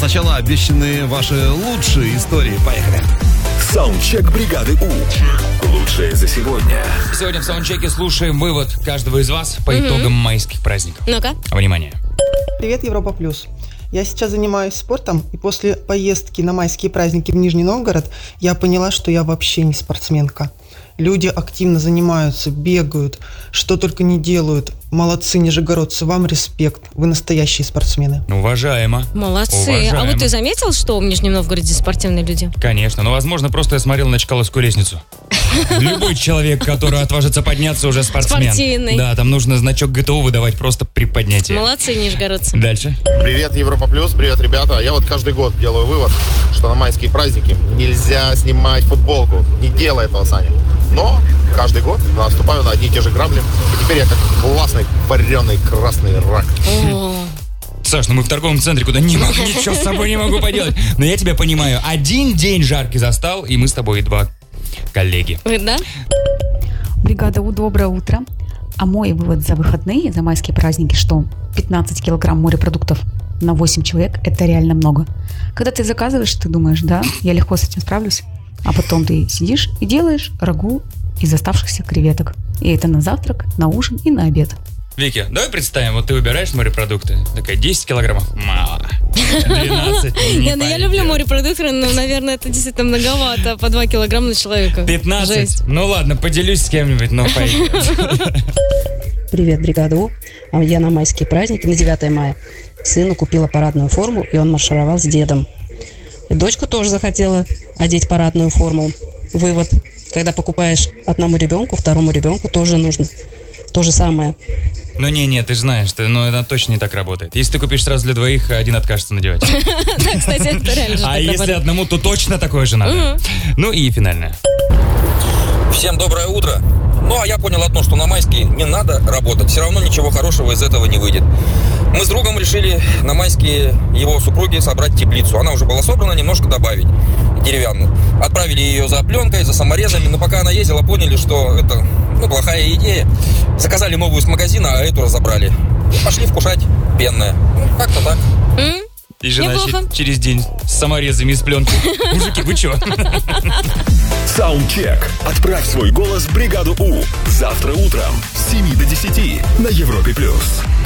сначала обещанные ваши лучшие истории. Поехали. Саундчек бригады У. Лучшее за сегодня. Сегодня в саундчеке слушаем вывод каждого из вас по итогам майских праздников. Ну-ка. Внимание. Привет, Европа Плюс. Я сейчас занимаюсь спортом, и после поездки на майские праздники в Нижний Новгород я поняла, что я вообще не спортсменка. Люди активно занимаются, бегают, что только не делают. Молодцы, нижегородцы, вам респект. Вы настоящие спортсмены. Уважаемо. Молодцы. Уважаемо. А вот ты заметил, что в Нижнем Новгороде спортивные люди? Конечно, но, возможно, просто я смотрел на Чкаловскую лестницу. Любой человек, который отважится подняться, уже спортсмен. Спортивный. Да, там нужно значок ГТО выдавать просто при поднятии. Молодцы, нижегородцы. Дальше. Привет, Европа Плюс, привет, ребята. Я вот каждый год делаю вывод, что на майские праздники нельзя снимать футболку. Не делай этого, Саня. Но каждый год наступаю на одни и те же грабли. И теперь я как классный вареный красный рак. Саш, ну мы в торговом центре, куда ничего с собой не могу поделать. Но я тебя понимаю. Один день жаркий застал, и мы с тобой два коллеги. Вы, да? Бригада У, доброе утро. А мой вывод за выходные, за майские праздники, что 15 килограмм морепродуктов на 8 человек – это реально много. Когда ты заказываешь, ты думаешь, да, я легко с этим справлюсь. А потом ты сидишь и делаешь рагу из оставшихся креветок. И это на завтрак, на ужин и на обед. Вики, давай представим, вот ты выбираешь морепродукты. Такая, 10 килограммов? Мало. 12? Не, ну я люблю морепродукты, но, наверное, это действительно многовато. По 2 килограмма на человека. 15? Жесть. Ну ладно, поделюсь с кем-нибудь, но пойдет. Привет, бригада У. Я на майские праздники, на 9 мая, сыну купила парадную форму, и он маршировал с дедом. И дочка тоже захотела одеть парадную форму. Вывод. Когда покупаешь одному ребенку, второму ребенку тоже нужно то же самое. Ну не, ты же знаешь, это точно не так работает. Если ты купишь сразу для двоих, один откажется надевать. Да, кстати, это реально же так А если работает. одному, то точно такое же надо. Ну и финальное. Всем доброе утро. Ну, а я понял одно, что на майские не надо работать. Все равно ничего хорошего из этого не выйдет. Мы с другом решили на майские его супруги собрать теплицу. Она уже была собрана, немножко добавить деревянную. Отправили ее за пленкой, за саморезами. Но пока она ездила, поняли, что это плохая идея. Заказали новую с магазина, а эту разобрали. И пошли вкушать пенное. Как-то так. И жена Неплохо. через день с саморезами из пленки. Мужики, вы чё? Саундчек. Отправь свой голос в бригаду У. Завтра утром с 7 до 10 на Европе+.